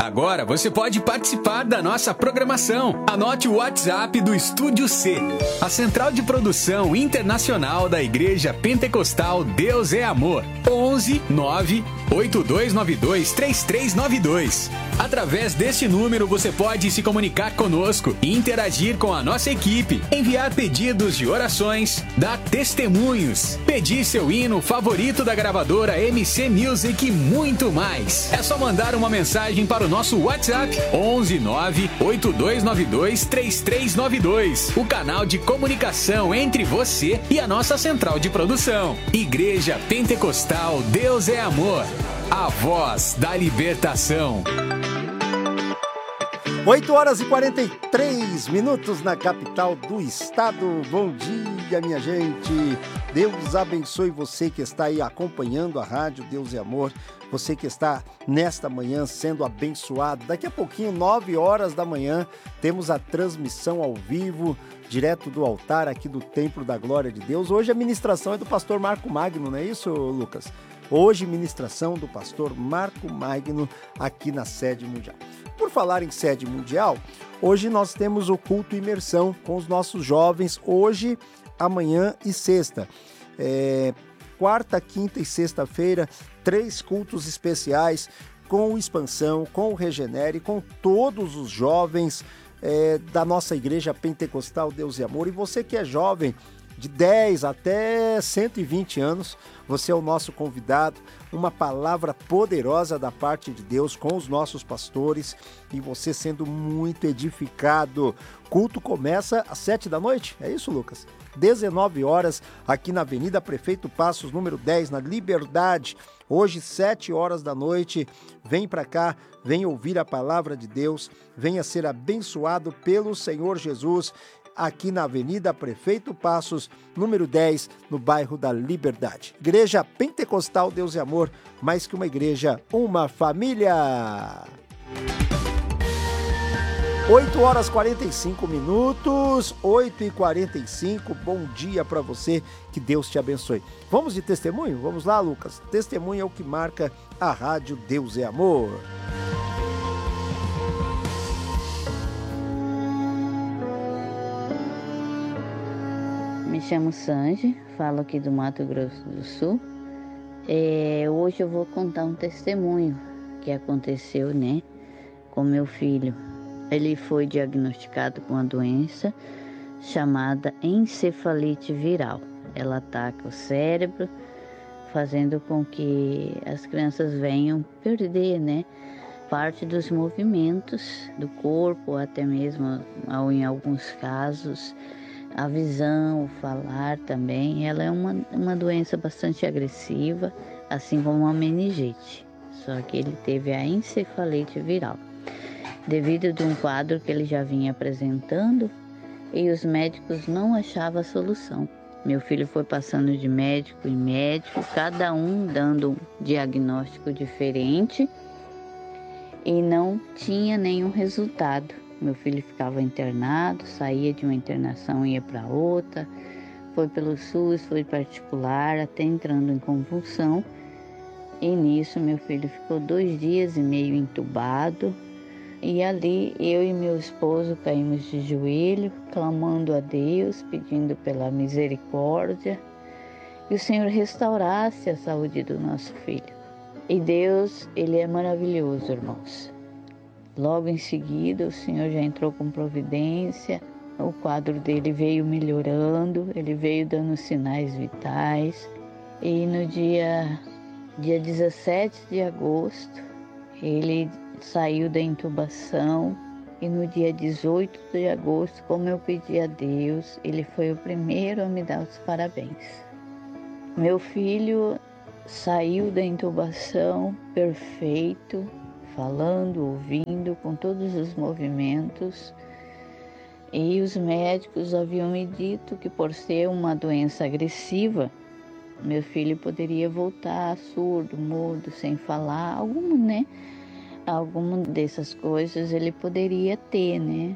Agora você pode participar da nossa programação. Anote o WhatsApp do Estúdio C, a central de produção internacional da Igreja Pentecostal Deus é Amor. 11 9 8292 3392. Através deste número você pode se comunicar conosco e interagir com a nossa equipe, enviar pedidos de orações, dar testemunhos, pedir seu hino favorito da gravadora MC Music e muito mais. É só mandar uma mensagem para o nosso WhatsApp 11 9 8292 3392, o canal de comunicação entre você e a nossa central de produção. Igreja Pentecostal Deus é Amor, a voz da libertação. 8 horas e 43 minutos na capital do estado. Bom dia, minha gente. Deus abençoe você que está aí acompanhando a rádio Deus é Amor. Você que está nesta manhã sendo abençoado. Daqui a pouquinho, 9 horas da manhã, temos a transmissão ao vivo, direto do altar aqui do Templo da Glória de Deus. Hoje a ministração é do pastor Marco Magno, não é isso, Lucas? Hoje, ministração do pastor Marco Magno aqui na sede mundial. Por falar em sede mundial, hoje nós temos o culto imersão com os nossos jovens, hoje, amanhã e sexta. Quarta, quinta e sexta-feira, 3 cultos especiais com o Expansão, com o Regenere, com todos os jovens da nossa Igreja Pentecostal Deus e Amor. E você que é jovem, de 10 até 120 anos, você é o nosso convidado, uma palavra poderosa da parte de Deus com os nossos pastores e você sendo muito edificado. Culto começa às 7 da noite, é isso, Lucas? 19 horas, aqui na Avenida Prefeito Passos, número 10, na Liberdade. Hoje, 7 horas da noite, vem para cá, vem ouvir a palavra de Deus, venha ser abençoado pelo Senhor Jesus, aqui na Avenida Prefeito Passos, número 10, no bairro da Liberdade. Igreja Pentecostal Deus e Amor, mais que uma igreja, uma família. 8 horas 45 minutos, 8h45, bom dia para você, que Deus te abençoe. Vamos de testemunho? Vamos lá, Lucas. Testemunho é o que marca a rádio Deus é Amor. Me chamo Sanji, falo aqui do Mato Grosso do Sul. Hoje eu vou contar um testemunho que aconteceu, com meu filho. Ele foi diagnosticado com uma doença chamada encefalite viral. Ela ataca o cérebro, fazendo com que as crianças venham perder, parte dos movimentos do corpo, até mesmo, em alguns casos, a visão, o falar também. Ela é uma doença bastante agressiva, assim como a meningite. Só que ele teve a encefalite viral, devido a um quadro que ele já vinha apresentando e os médicos não achavam a solução. Meu filho foi passando de médico em médico, cada um dando um diagnóstico diferente e não tinha nenhum resultado. Meu filho ficava internado, saía de uma internação e ia para outra, foi pelo SUS, foi particular, até entrando em convulsão. E nisso meu filho ficou 2 dias e meio entubado. E ali eu e meu esposo caímos de joelho, clamando a Deus, pedindo pela misericórdia, que o Senhor restaurasse a saúde do nosso filho. E Deus, Ele é maravilhoso, irmãos. Logo em seguida, o Senhor já entrou com providência, o quadro dele veio melhorando, ele veio dando sinais vitais. E no dia 17 de agosto, ele saiu da intubação e no dia 18 de agosto, como eu pedi a Deus, ele foi o primeiro a me dar os parabéns. Meu filho saiu da intubação perfeito, falando, ouvindo, com todos os movimentos. E os médicos haviam me dito que por ser uma doença agressiva, meu filho poderia voltar surdo, mudo, sem falar, alguma dessas coisas ele poderia ter,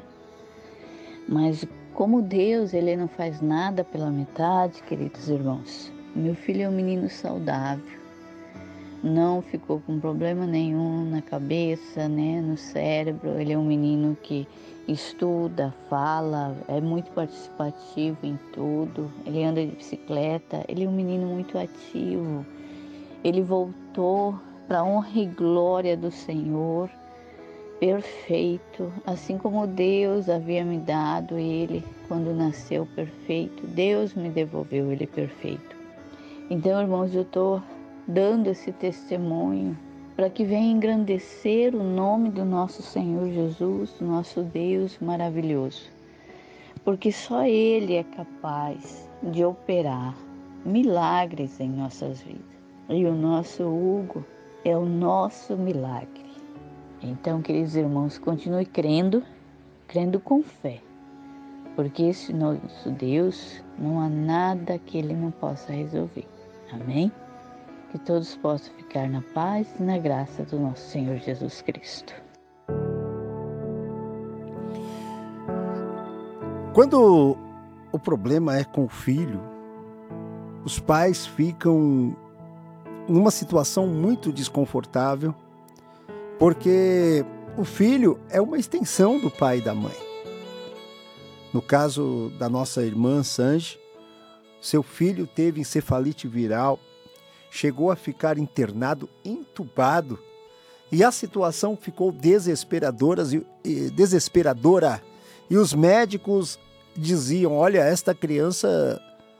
Mas como Deus, Ele não faz nada pela metade, queridos irmãos. Meu filho é um menino saudável, não ficou com problema nenhum na cabeça, né, no cérebro. Ele é um menino que estuda, fala, é muito participativo em tudo. Ele anda de bicicleta, ele é um menino muito ativo. Ele voltou para a honra e glória do Senhor, perfeito, assim como Deus havia me dado ele quando nasceu perfeito. Deus me devolveu ele perfeito. Então, irmãos, eu estou dando esse testemunho para que venha engrandecer o nome do nosso Senhor Jesus, nosso Deus maravilhoso, porque só Ele é capaz de operar milagres em nossas vidas. E o nosso Hugo é o nosso milagre. Então, queridos irmãos, continue crendo com fé, porque esse nosso Deus, não há nada que Ele não possa resolver. Amém? Que todos possam ficar na paz e na graça do nosso Senhor Jesus Cristo. Quando o problema é com o filho, os pais ficam numa situação muito desconfortável, porque o filho é uma extensão do pai e da mãe. No caso da nossa irmã Sanji, seu filho teve encefalite viral, chegou a ficar internado, entubado, e a situação ficou desesperadora, e os médicos diziam: olha, essa criança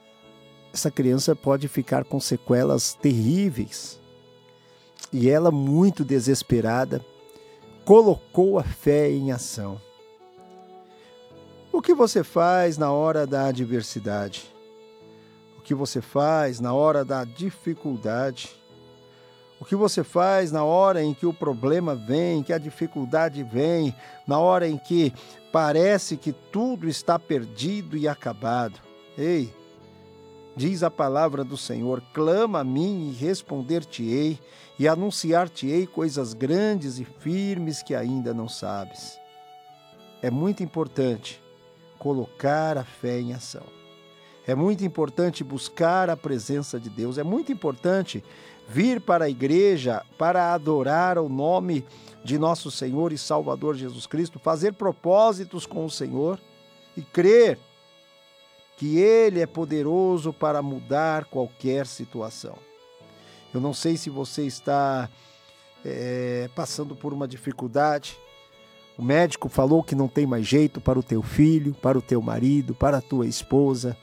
pode ficar com sequelas terríveis. E ela, muito desesperada, colocou a fé em ação. O que você faz na hora da adversidade? O que você faz na hora da dificuldade? O que você faz na hora em que o problema vem, que a dificuldade vem, na hora em que parece que tudo está perdido e acabado? Ei, diz a palavra do Senhor: clama a mim e responder-te-ei, e anunciar-te-ei coisas grandes e firmes que ainda não sabes. É muito importante colocar a fé em ação. É muito importante buscar a presença de Deus. É muito importante vir para a igreja para adorar o nome de nosso Senhor e Salvador Jesus Cristo, fazer propósitos com o Senhor e crer que Ele é poderoso para mudar qualquer situação. Eu não sei se você está passando por uma dificuldade. O médico falou que não tem mais jeito para o teu filho, para o teu marido, para a tua esposa.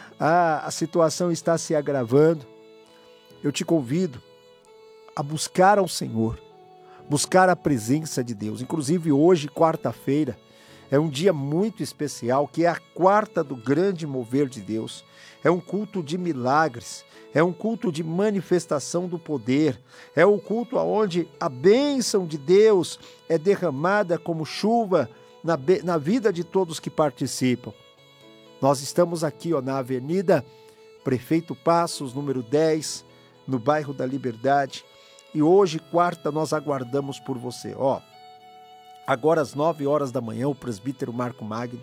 A situação está se agravando. Eu te convido a buscar ao Senhor, buscar a presença de Deus. Inclusive hoje, quarta-feira, é um dia muito especial, que é a quarta do grande mover de Deus. É um culto de milagres, é um culto de manifestação do poder, é um culto onde a bênção de Deus é derramada como chuva na vida de todos que participam. Nós estamos aqui na Avenida Prefeito Passos, número 10, no bairro da Liberdade, e hoje, quarta, nós aguardamos por você. Agora às 9 horas da manhã, o presbítero Marco Magno,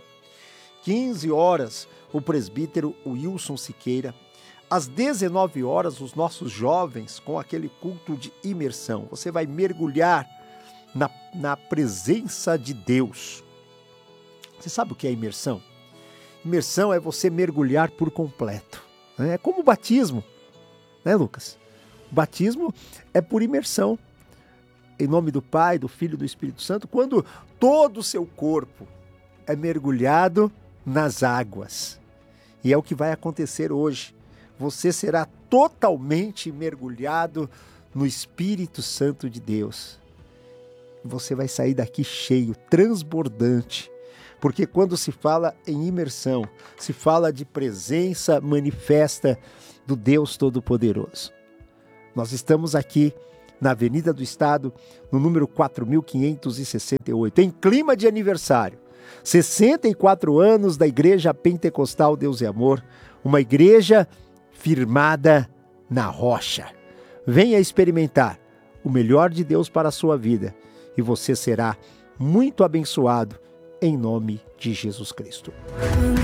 15 horas, o presbítero Wilson Siqueira, às 19 horas, os nossos jovens com aquele culto de imersão. Você vai mergulhar na presença de Deus. Você sabe o que é imersão? Imersão é você mergulhar por completo. É como o batismo, né, Lucas? O batismo é por imersão. Em nome do Pai, do Filho e do Espírito Santo, quando todo o seu corpo é mergulhado nas águas. E é o que vai acontecer hoje. Você será totalmente mergulhado no Espírito Santo de Deus. Você vai sair daqui cheio, transbordante. Porque quando se fala em imersão, se fala de presença manifesta do Deus Todo-Poderoso. Nós estamos aqui na Avenida do Estado, no número 4.568, em clima de aniversário. 64 anos da Igreja Pentecostal Deus e Amor, uma igreja firmada na rocha. Venha experimentar o melhor de Deus para a sua vida e você será muito abençoado em nome de Jesus Cristo.